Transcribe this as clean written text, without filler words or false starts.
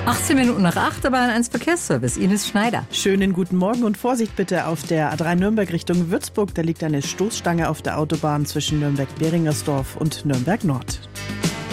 18 Minuten nach 8, aber ein Verkehrsservice. Ines Schneider. Schönen guten Morgen und Vorsicht bitte auf der A3 Nürnberg Richtung Würzburg. Da liegt eine Stoßstange auf der Autobahn zwischen Nürnberg-Beringersdorf und Nürnberg Nord.